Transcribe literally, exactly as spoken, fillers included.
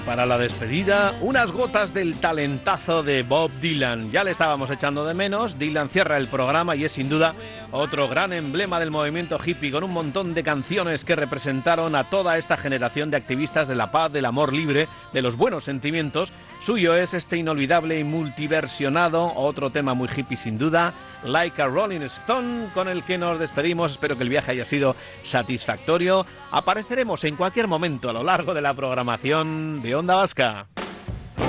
Para la despedida, unas gotas del talentazo de Bob Dylan. Ya le estábamos echando de menos. Dylan cierra el programa y es sin duda otro gran emblema del movimiento hippie, con un montón de canciones que representaron a toda esta generación de activistas de la paz, del amor libre, de los buenos sentimientos. Suyo es este inolvidable y multiversionado, otro tema muy hippie sin duda, Like a Rolling Stone, con el que nos despedimos. Espero que el viaje haya sido satisfactorio. Apareceremos en cualquier momento a lo largo de la programación de Onda Vasca.